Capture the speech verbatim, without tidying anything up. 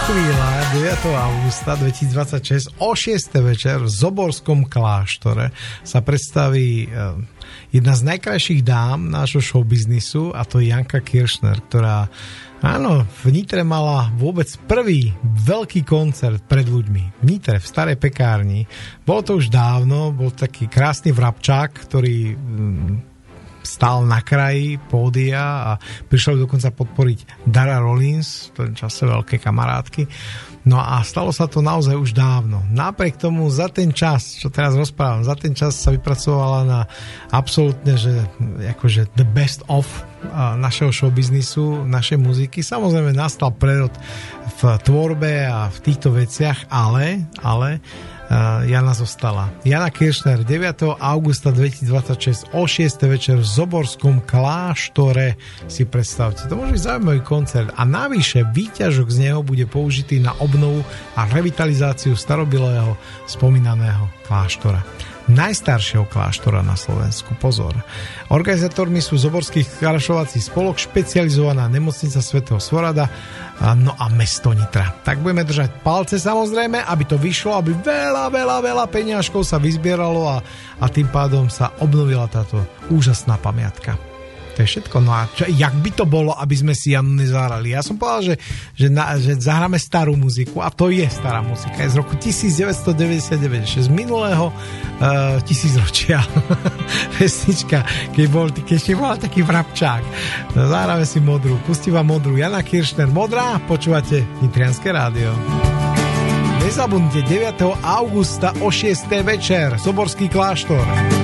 chvíľa, deviateho augusta dvetisícdvadsaťšesť o šiestej večer v Zoborskom kláštore sa predstaví jedna z najkrajších dám nášho showbiznisu, a to je Janka Kiršner, ktorá áno, v Nitre mala vôbec prvý veľký koncert pred ľuďmi. V Nitre, v starej pekárni. Bolo to už dávno, bol taký krásny vrabčák, ktorý stál na kraji pódia a prišiel dokonca podporiť Dara Rollins, v tom čase veľké kamarátky. No a stalo sa to naozaj už dávno. Napriek tomu za ten čas, čo teraz rozprávam, za ten čas sa vypracovala na absolútne, že akože the best of našeho showbiznisu, našej muziky. Samozrejme nastal prerod v tvorbe a v týchto veciach, ale, ale Uh, Jana zostala. Jana Kiršner, deviateho augusta dvetisícdvadsaťšesť o šiestej večer v Zoborskom kláštore, si predstavte. To môže byť zaujímavý koncert a navyše výťažok z neho bude použitý na obnovu a revitalizáciu starobilého spomínaného kláštora. Najstaršieho kláštora na Slovensku. Pozor. Organizátormi sú Zoborský krašovací spolok, špecializovaná nemocnica svätého Svorada, no a mesto Nitra. Tak budeme držať palce samozrejme, aby to vyšlo, aby veľa, veľa, veľa peniažkov sa vyzbieralo a, a tým pádom sa obnovila táto úžasná pamiatka. To je všetko. No a čo, jak by to bolo, aby sme si Janu nezahrali? Ja som povedal, že, že, na, že zahráme starú muziku a to je stará muzika. Je z roku devätnásťstodeväťdesiatdeväť, ešte z minulého uh, tisícročia. Pesnička, keď, bol, keď ešte bola taký vrabčák. No, zahráme si modrú. Pustím vám modrú. Jana Kiršner, modrá. Počúvate Nitrianske rádio. Nezabudnite deviateho augusta o šiestej večer Zoborský kláštor.